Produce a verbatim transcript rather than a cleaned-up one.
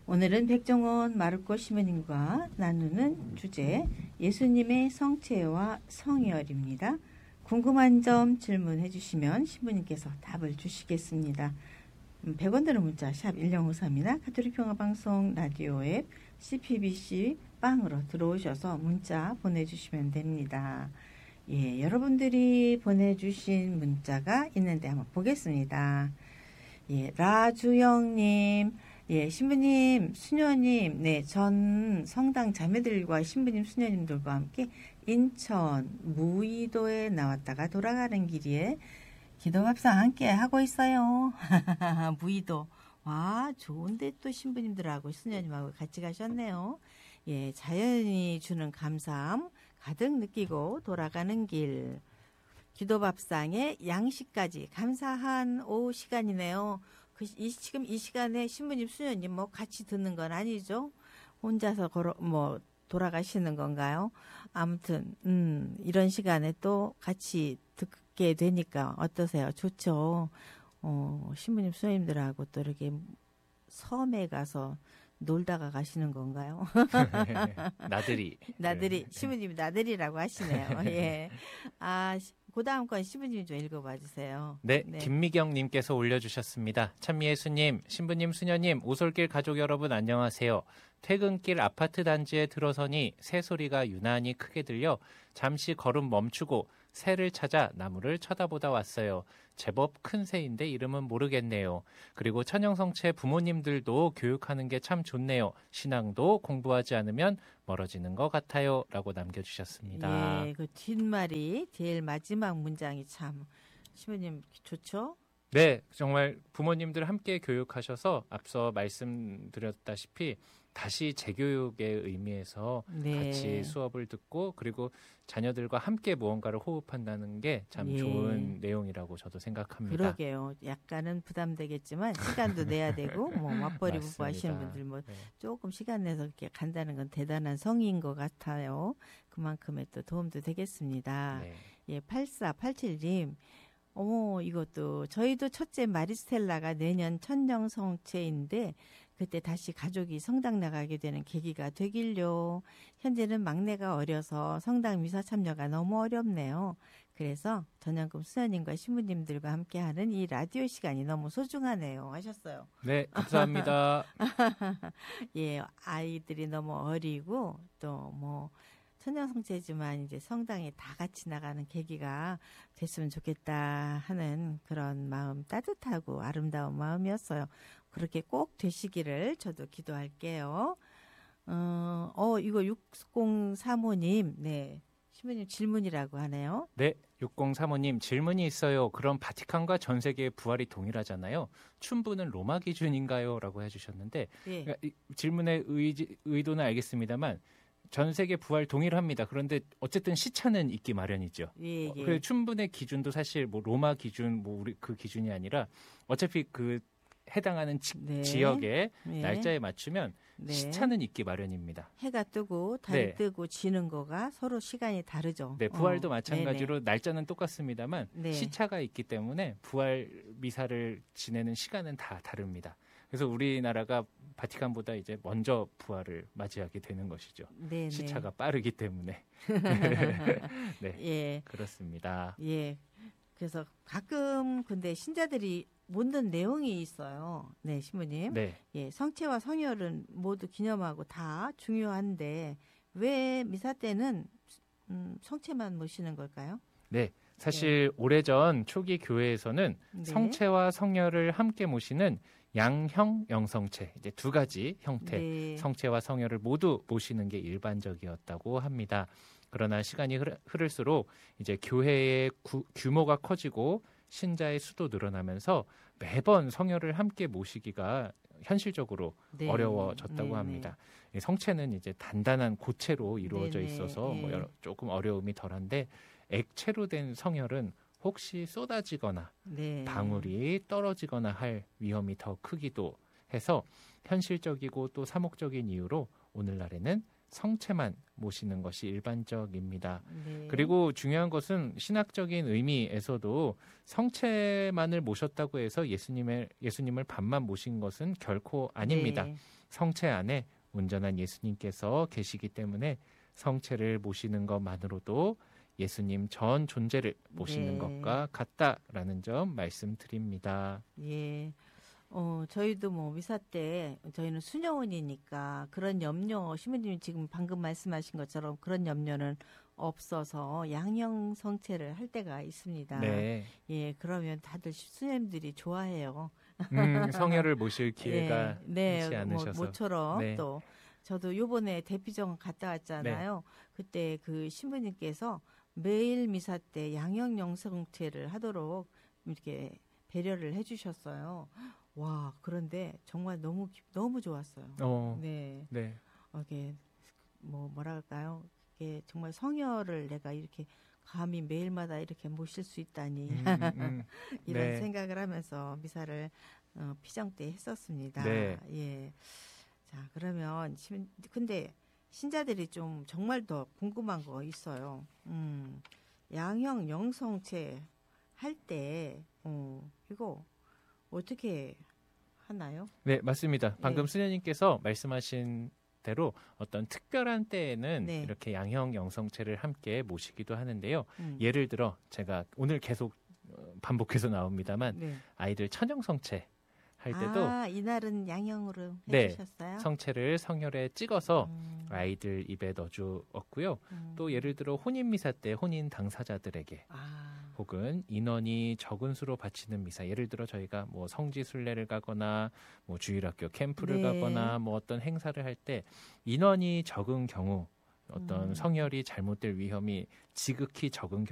오늘은 백종원 마르코 시모님과 나누는 주제 예수님의 성체와 성혈입니다. 궁금한 점 질문해 주시면 시모님께서 답을 주시겠습니다. 백 원 드는 문자 샵 일공오삼이나 가톨릭평화방송 라디오 앱 씨피비씨 빵으로 들어오셔서 문자 보내주시면 됩니다. 예, 여러분들이 보내주신 문자가 있는데 한번 보겠습니다. 예, 라주영님, 예, 신부님, 수녀님, 네, 전 성당 자매들과 신부님, 수녀님들과 함께 인천 무의도에 나왔다가 돌아가는 길에 기도합상 함께 하고 있어요. 무의도. 와, 좋은데 또 신부님들하고 수녀님하고 같이 가셨네요. 예, 자연이 주는 감사함 가득 느끼고 돌아가는 길. 기도밥상에 양식까지 감사한 오후 시간이네요. 그, 이, 지금 이 시간에 신부님, 수녀님 뭐 같이 듣는 건 아니죠? 혼자서 걸어, 뭐, 돌아가시는 건가요? 아무튼, 음, 이런 시간에 또 같이 듣게 되니까 어떠세요? 좋죠? 어, 신부님, 수녀님들하고 또 이렇게 섬에 가서 놀다가 가시는 건가요? 나들이. 나들이, 신부님이 나들이라고 하시네요. 예. 아, 그 다음 건 신부님이 좀 읽어봐 주세요. 네, 네. 김미경님께서 올려주셨습니다. 찬미예수님, 신부님, 수녀님, 오솔길 가족 여러분 안녕하세요. 퇴근길 아파트 단지에 들어서니 새소리가 유난히 크게 들려 잠시 걸음 멈추고 새를 찾아 나무를 쳐다보다 왔어요. 제법 큰 새인데 이름은 모르겠네요. 그리고 천영성체 부모님들도 교육하는 게 참 좋네요. 신앙도 공부하지 않으면 멀어지는 것 같아요. 라고 남겨주셨습니다. 예, 그 뒷말이 제일 마지막 문장이 참 신부님 좋죠? 네, 정말 부모님들 함께 교육하셔서 앞서 말씀드렸다시피 다시 재교육의 의미에서 네. 같이 수업을 듣고 그리고 자녀들과 함께 무언가를 호흡한다는 게 참 예. 좋은 내용이라고 저도 생각합니다. 그러게요. 약간은 부담되겠지만 시간도 내야 되고 뭐 맞벌이 부부 하시는 분들 뭐 네. 조금 시간 내서 이렇게 간다는 건 대단한 성의인 것 같아요. 그만큼의 또 도움도 되겠습니다. 네. 예, 팔사팔칠님. 어머, 이것도 저희도 첫째 마리스텔라가 내년 천정성체인데 그때 다시 가족이 성당 나가게 되는 계기가 되길요. 현재는 막내가 어려서 성당 미사 참여가 너무 어렵네요. 그래서 전현금 수녀님과 신부님들과 함께하는 이 라디오 시간이 너무 소중하네요. 하셨어요. 네, 감사합니다. 예, 아이들이 너무 어리고 또 뭐 천연성체지만 이제 성당에 다 같이 나가는 계기가 됐으면 좋겠다 하는 그런 마음, 따뜻하고 아름다운 마음이었어요. 그렇게 꼭 되시기를 저도 기도할게요. 어, 어 이거 육공삼오님, 네. 신부님 질문이라고 하네요. 네, 육공삼오님 질문이 있어요. 그럼 바티칸과 전 세계의 부활이 동일하잖아요. 춘부는 로마 기준인가요? 라고 해주셨는데 예. 그러니까 이 질문의 의지, 의도는 알겠습니다만 전 세계 부활 동일합니다. 그런데 어쨌든 시차는 있기 마련이죠. 예, 예. 어, 그래서 춘분의 기준도 사실 뭐 로마 기준, 뭐 우리 그 기준이 아니라 어차피 그 해당하는 지, 네. 지역의 네. 날짜에 맞추면 네. 시차는 있기 마련입니다. 해가 뜨고 달이 네. 뜨고 지는 거가 서로 시간이 다르죠. 네, 부활도 어, 마찬가지로 네네. 날짜는 똑같습니다만 네. 시차가 있기 때문에 부활 미사를 지내는 시간은 다 다릅니다. 그래서 우리나라가 바티칸보다 이제 먼저 부활을 맞이하게 되는 것이죠. 네네. 시차가 빠르기 때문에. 네, 예, 그렇습니다. 예. 그래서 가끔 근데 신자들이 묻는 내용이 있어요. 네, 신부님. 네, 예, 성체와 성혈은 모두 기념하고 다 중요한데 왜 미사 때는 음, 성체만 모시는 걸까요? 네. 사실 오래전 초기 교회에서는 네. 성체와 성혈을 함께 모시는 양형 영성체, 이제 두 가지 형태, 네. 성체와 성혈을 모두 모시는 게 일반적이었다고 합니다. 그러나 시간이 흐르, 흐를수록 이제 교회의 구, 규모가 커지고 신자의 수도 늘어나면서 매번 성혈을 함께 모시기가 현실적으로 네. 어려워졌다고 네, 합니다. 이 성체는 이제 단단한 고체로 이루어져 네, 네. 있어서 뭐 네. 여러, 조금 어려움이 덜한데 액체로 된 성혈은 혹시 쏟아지거나 네. 방울이 떨어지거나 할 위험이 더 크기도 해서 현실적이고 또 사목적인 이유로 오늘날에는 성체만 모시는 것이 일반적입니다. 네. 그리고 중요한 것은 신학적인 의미에서도 성체만을 모셨다고 해서 예수님의, 예수님을 반만 모신 것은 결코 아닙니다. 네. 성체 안에 온전한 예수님께서 계시기 때문에 성체를 모시는 것만으로도 예수님 전 존재를 모시는 네. 것과 같다라는 점 말씀드립니다. 예. 어, 저희도 뭐 미사 때 저희는 수녀원이니까 그런 염려, 신부님이 지금 방금 말씀하신 것처럼 그런 염려는 없어서 양형 성체를 할 때가 있습니다. 네. 예, 그러면 다들 수녀님들이 좋아해요. 음, 성혈을 모실 기회가 예, 네, 있지 않으셔서. 뭐, 모처럼 네. 또 저도 요번에 대피정 갔다 왔잖아요. 그때 그 신부님께서 매일 미사 때 양형 영성체를 하도록 이렇게 배려를 해주셨어요. 와, 그런데 정말 너무 기- 너무 좋았어요. 어, 네, 네. 어, 이게 뭐 뭐랄까요? 이게 정말 성혈을 내가 이렇게 감히 매일마다 이렇게 모실 수 있다니 음, 음, 이런 네. 생각을 하면서 미사를 어, 피정 때 했었습니다. 네. 예. 자, 그러면 신- 근데 신자들이 좀 정말 더 궁금한 거 있어요. 음, 양형 영성체 할 때, 어, 이거 어떻게 하나요? 네, 맞습니다. 방금 네. 수녀님께서 말씀하신 대로 어떤 특별한 때에는 네. 이렇게 양형 영성체를 함께 모시기도 하는데요. 음, 예를 들어 제가 오늘 계속 어, 반복해서 나옵니다만 네. 아이들 천연성체 할 때도 아, 이날은 양형으로 네, 해주셨어요? 성체를 성혈에 찍어서 음, 아이들 입에 넣어주었고요. 음. 또 예를 들어 혼인미사 때 혼인 당사자들에게 아, 혹은 인원이 적은 수로 바치는 미사, 예를 들어 저희가 뭐 성지 순례를 가거나 뭐 주일학교 캠프를 네. 가거나 뭐 어떤 행사를 할 때 인원이 적은 경우 어떤 음. 성혈이 잘못될 위험이 지극히 적은 경우